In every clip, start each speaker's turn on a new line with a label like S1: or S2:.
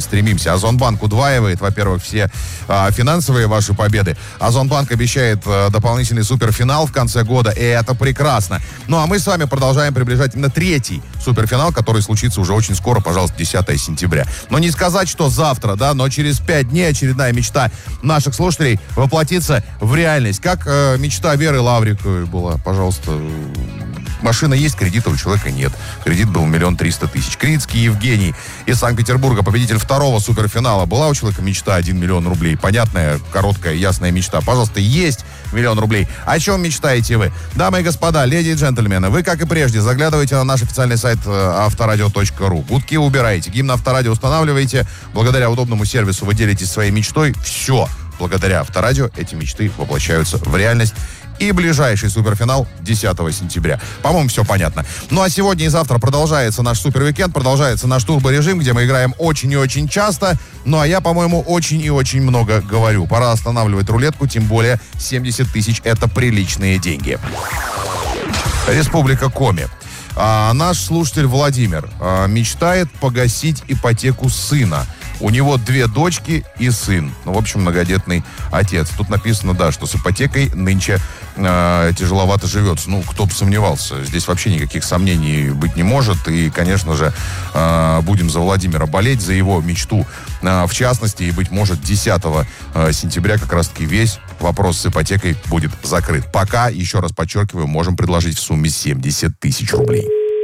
S1: стремимся. Озонбанк удваивает, во-первых, все финансовые ваши победы. Озонбанк обещает дополнительный суперфинал в конце года, и это прекрасно. Ну, а мы с вами продолжаем приближать именно третий суперфинал, который случится уже очень скоро, пожалуйста, 10 сентября. Но не сказать, что завтра, да, но через 5 дней очередная мечта наших слушателей воплотится в реальность. Как мечта Веры Лавриковой была, пожалуйста. Машина есть, кредита у человека нет. Кредит был 1 300 000. Крицкий Евгений из Санкт-Петербурга, победитель второго суперфинала. Была у человека мечта 1 миллион рублей? Понятная, короткая, ясная мечта. Пожалуйста, есть 1 000 000 рублей. О чем мечтаете вы? Дамы и господа, леди и джентльмены, вы, как и прежде, заглядывайте на наш официальный сайт авторадио.ру. Гудки убираете, гимн Авторадио устанавливаете. Благодаря удобному сервису вы делитесь своей мечтой. Все. Благодаря Авторадио эти мечты воплощаются в реальность. И ближайший суперфинал 10 сентября. По-моему, все понятно. Ну а сегодня и завтра продолжается наш супервикенд, продолжается наш турборежим, где мы играем очень и очень часто. Ну а я, по-моему, очень и очень много говорю. Пора останавливать рулетку, тем более 70 000 это приличные деньги. Республика Коми. Наш слушатель Владимир мечтает погасить ипотеку сына. У него 2 дочки и сын. Ну, в общем, многодетный отец. Тут написано, да, что с ипотекой нынче тяжеловато живется. Ну, кто бы сомневался. Здесь вообще никаких сомнений быть не может. И, конечно же, будем за Владимира болеть, за его мечту в частности. И, быть может, 10 сентября как раз-таки весь вопрос с ипотекой будет закрыт. Пока, еще раз подчеркиваю, можем предложить в сумме 70 000 рублей.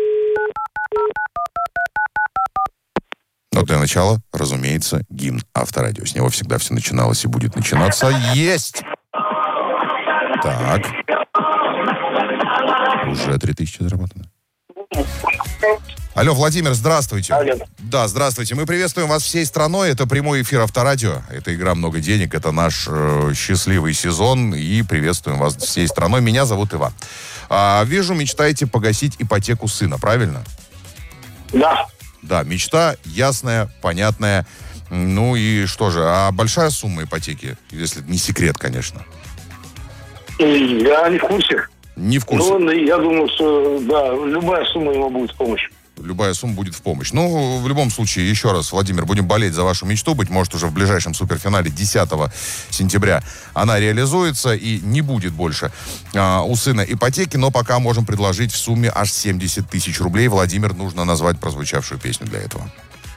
S1: Но для начала, разумеется, гимн Авторадио. С него всегда все начиналось и будет начинаться. Есть! Так. Уже 3000 заработано. Алло, Владимир, здравствуйте.
S2: Алло.
S1: Да, здравствуйте. Мы приветствуем вас всей страной. Это прямой эфир Авторадио. Это игра «Много денег». Это наш счастливый сезон. И приветствуем вас всей страной. Меня зовут Иван. Вижу, мечтаете погасить ипотеку сына, правильно?
S2: Да.
S1: Да, мечта ясная, понятная. Ну и что же, а большая сумма ипотеки? Если не секрет, конечно.
S2: Я не в курсе.
S1: Не в курсе?
S2: Ну, я думаю, что, да, любая сумма ему будет в помощь.
S1: Любая сумма будет в помощь. Ну, в любом случае, еще раз, Владимир, будем болеть за вашу мечту. Быть может, уже в ближайшем суперфинале 10 сентября она реализуется и не будет больше у сына ипотеки, но пока можем предложить в сумме аж 70 000 рублей. Владимир, нужно назвать прозвучавшую песню для этого.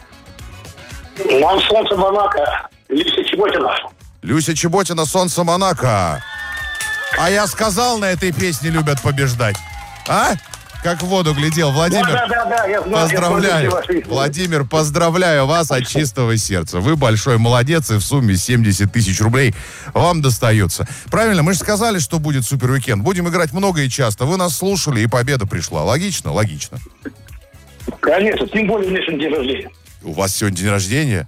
S2: Нам «Солнце Монако», Люся Чеботина.
S1: Люся Чеботина, «Солнце Монако». А я сказал, на этой песне любят побеждать. А? Как в воду глядел. Владимир,
S2: да, я знаю,
S1: поздравляю. Владимир, поздравляю вас от чистого сердца. Вы большой молодец, и в сумме 70 000 рублей вам достается. Правильно, мы же сказали, что будет суперуикенд. Будем играть много и часто. Вы нас слушали, и победа пришла. Логично? Логично.
S2: Конечно, тем более у меня сегодня день рождения.
S1: У вас сегодня день рождения?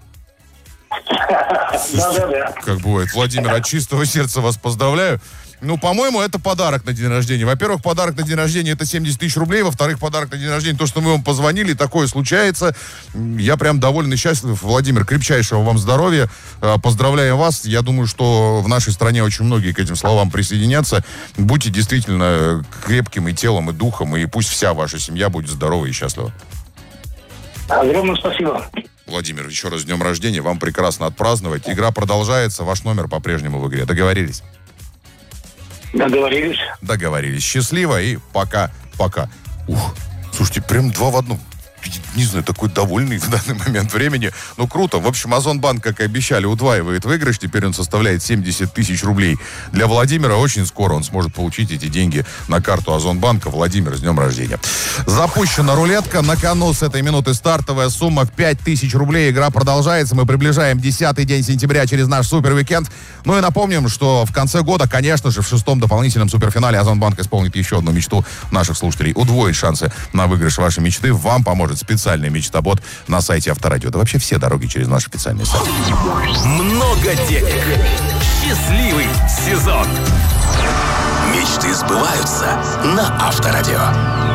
S2: Да.
S1: Как бывает. Владимир, от чистого сердца вас поздравляю. Ну, по-моему, это подарок на день рождения. Во-первых, подарок на день рождения — это 70 000 рублей. Во-вторых, подарок на день рождения — то, что мы вам позвонили, такое случается. Я прям доволен и счастлив. Владимир, крепчайшего вам здоровья. Поздравляем вас. Я думаю, что в нашей стране очень многие к этим словам присоединятся. Будьте действительно крепким и телом, и духом, и пусть вся ваша семья будет здорова и счастлива.
S2: Огромное спасибо.
S1: Владимир, еще раз с днем рождения. Вам прекрасно отпраздновать. Игра продолжается. Ваш номер по-прежнему в игре. Договорились?
S2: Договорились.
S1: Договорились. Счастливо и пока-пока. Ух, слушайте, прям 2 в 1. Не знаю, такой довольный в данный момент времени. Ну, круто. В общем, Озонбанк, как и обещали, удваивает выигрыш. Теперь он составляет 70 000 рублей. Для Владимира очень скоро он сможет получить эти деньги на карту Озонбанка. Владимир, с днем рождения. Запущена рулетка. На кону с этой минуты стартовая сумма в 5000 рублей. Игра продолжается. Мы приближаем 10-й день сентября через наш супервикенд. Ну и напомним, что в конце года, конечно же, в 6-м дополнительном суперфинале Озонбанк исполнит еще одну мечту наших слушателей. Удвоит шансы на выигрыш вашей мечты. Вам поможет специальный мечтобот на сайте Авторадио. Да вообще все дороги через наш официальный сайт.
S3: Много денег. Счастливый сезон. Мечты сбываются на Авторадио.